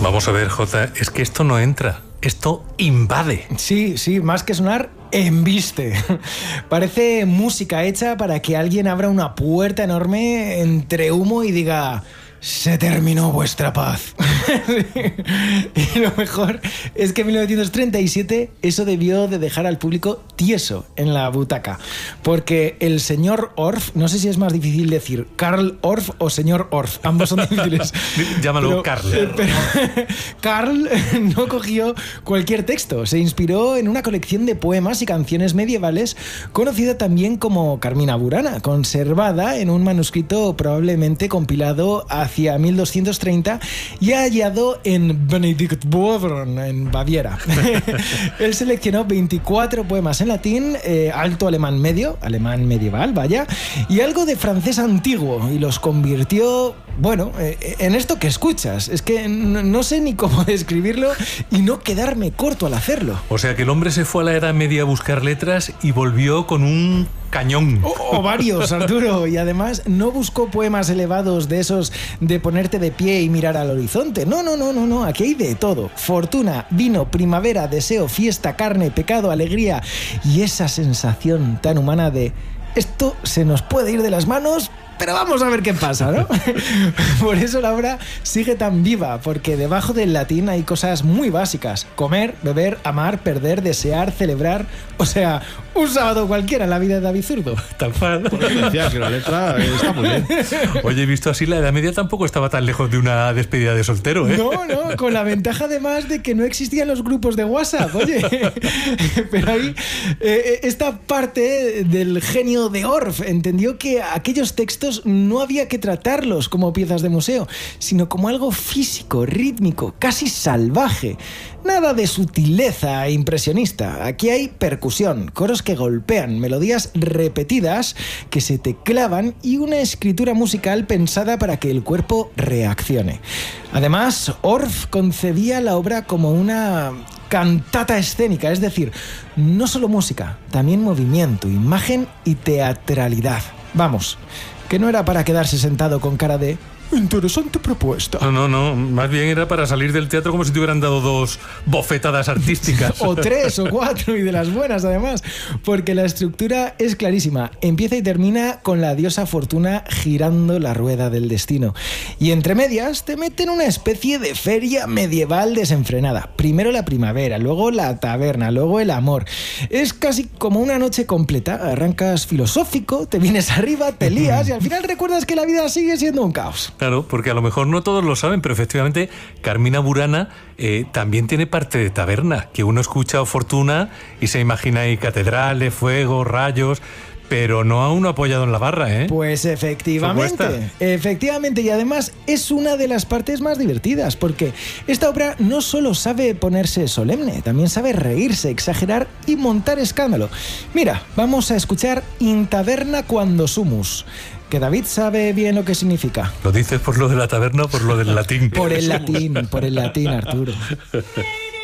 Vamos a ver, Jota, es que esto no entra, esto invade. Sí, más que sonar, embiste. Parece música hecha para que alguien abra una puerta enorme entre humo y diga: se terminó vuestra paz. Y lo mejor es que en 1937 eso debió de dejar al público tieso en la butaca, porque el señor Orff, no sé si es más difícil decir Karl Orff o señor Orff, ambos son difíciles. Llámalo Karl. Pero Karl no cogió cualquier texto, se inspiró en una colección de poemas y canciones medievales conocida también como Carmina Burana, conservada en un manuscrito probablemente compilado hacia 1230 y hallado en Benediktboden, en Baviera. Él seleccionó 24 poemas en latín, alto alemán medio, alemán medieval, vaya, y algo de francés antiguo, y los convirtió, bueno, en esto que escuchas. Es que no sé ni cómo describirlo y no quedarme corto al hacerlo. O sea que el hombre se fue a la Edad Media a buscar letras y volvió con un cañón. O varios, Arturo. Y además no buscó poemas elevados de esos de ponerte de pie y mirar al horizonte. No. Aquí hay de todo. Fortuna, vino, primavera, deseo, fiesta, carne, pecado, alegría y esa sensación tan humana de esto se nos puede ir de las manos, pero vamos a ver qué pasa, ¿no? Por eso la obra sigue tan viva, porque debajo del latín hay cosas muy básicas: comer, beber, amar, perder, desear, celebrar. O sea, un sábado cualquiera en la vida de David Zurdo. Tal cual. Decía que la letra está muy bien. Oye, visto así, la Edad Media tampoco estaba tan lejos de una despedida de soltero, ¿eh? No, con la ventaja además de que no existían los grupos de WhatsApp, oye. Pero ahí, esta parte del genio de Orff entendió que aquellos textos no había que tratarlos como piezas de museo, sino como algo físico, rítmico, casi salvaje. Nada de sutileza impresionista. Aquí hay percusión, coros que golpean, melodías repetidas que se te clavan y una escritura musical pensada para que el cuerpo reaccione. Además, Orff concebía la obra como una cantata escénica, es decir, no solo música, también movimiento, imagen y teatralidad. Vamos, que no era para quedarse sentado con cara de interesante propuesta. No, más bien era para salir del teatro como si te hubieran dado 2 bofetadas artísticas. O 3 o 4, y de las buenas además, porque la estructura es clarísima. Empieza y termina con la diosa Fortuna girando la rueda del destino. Y entre medias te meten una especie de feria medieval desenfrenada. Primero la primavera, luego la taberna, luego el amor. Es casi como una noche completa. Arrancas filosófico, te vienes arriba, te lías y al final recuerdas que la vida sigue siendo un caos. Claro, porque a lo mejor no todos lo saben, pero efectivamente Carmina Burana también tiene parte de taberna, que uno escucha Fortuna y se imagina ahí catedrales, fuego, rayos, pero no a uno apoyado en la barra, ¿eh? Pues efectivamente, y además es una de las partes más divertidas, porque esta obra no solo sabe ponerse solemne, también sabe reírse, exagerar y montar escándalo. Mira, vamos a escuchar In taverna quando sumus, que David sabe bien lo que significa. ¿Lo dices por lo de la taberna o por lo del latín? Por el latín, Arturo.